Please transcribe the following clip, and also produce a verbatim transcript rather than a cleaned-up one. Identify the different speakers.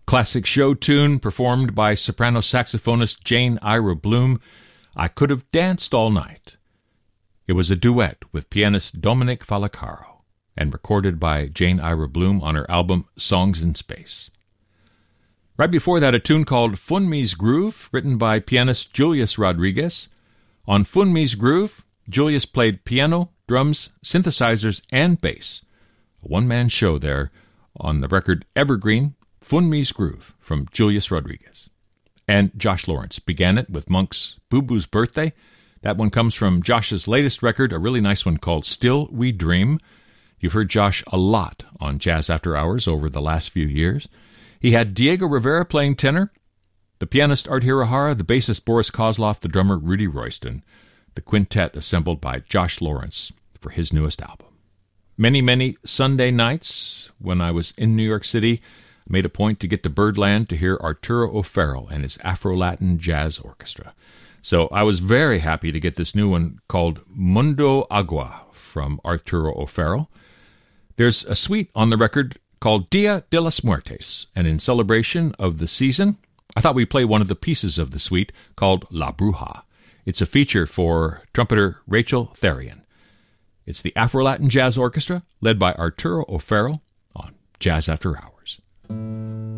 Speaker 1: classic show tune performed by soprano saxophonist Jane Ira Bloom, I Could Have Danced All Night. It was a duet with pianist Dominic Falacaro and recorded by Jane Ira Bloom on her album Songs in Space. Right before that, a tune called Funmi's Groove, written by pianist Julius Rodriguez. On Funmi's Groove, Julius played piano, drums, synthesizers, and bass. A one-man show there on the record Evergreen, Funmi's Groove, from Julius Rodriguez. And Josh Lawrence began it with Monk's Boo Boo's Birthday. That one comes from Josh's latest record, a really nice one called Still We Dream. You've heard Josh a lot on Jazz After Hours over the last few years. He had Diego Rivera playing tenor, the pianist Art Hirahara, the bassist Boris Kozlov, the drummer Rudy Royston, the quintet assembled by Josh Lawrence for his newest album. Many, many Sunday nights when I was in New York City, I made a point to get to Birdland to hear Arturo O'Farrill and his Afro-Latin Jazz Orchestra. So I was very happy to get this new one called Mundo Agua from Arturo O'Farrill. There's a suite on the record called Dia de las Muertes, and in celebration of the season, I thought we'd play one of the pieces of the suite called La Bruja. It's a feature for trumpeter Rachel Therian. It's the Afro-Latin Jazz Orchestra, led by Arturo O'Farrill on Jazz After Hours.